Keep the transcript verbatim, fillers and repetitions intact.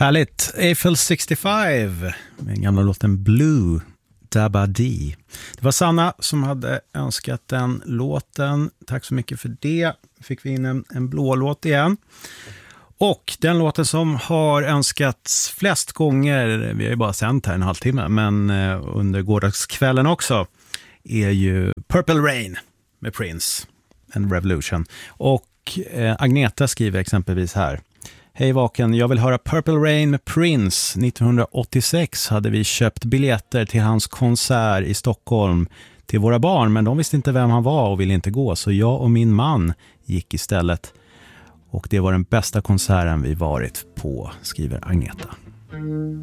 Härligt. Eiffel sextiofem med den gamla låten Blue Dabba Dee. Det var Sanna som hade önskat den låten. Tack så mycket för det. Fick vi in en, en blå låt igen. Och den låten som har önskats flest gånger, vi har ju bara sänt här en halvtimme, men under gårdagskvällen också, är ju Purple Rain med Prince, en Revolution. Och eh, Agneta skriver exempelvis här: Hej Vaken, jag vill höra Purple Rain med Prince. nittonhundraåttiosex hade vi köpt biljetter till hans konsert i Stockholm till våra barn, men de visste inte vem han var och ville inte gå, så jag och min man gick istället. Och det var den bästa konserten vi varit på, skriver Agneta.